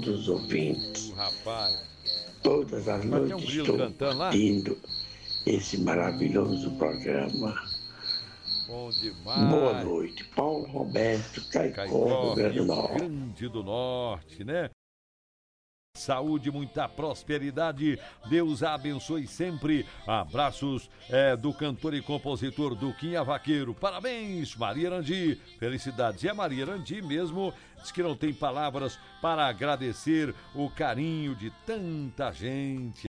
os ouvintes. Rapaz. Todas as Mas tem noites um grilo estou cantando lá? curtindo esse maravilhoso programa. Bom demais. Boa noite, Paulo Roberto, Caicó, do Grande Rio Norte. Grande do Norte, né? Saúde, muita prosperidade, Deus a abençoe sempre. Abraços do cantor e compositor Duquinha Vaqueiro. Parabéns, Maria Arandi. Felicidades. E a Maria Arandi mesmo diz que não tem palavras para agradecer o carinho de tanta gente.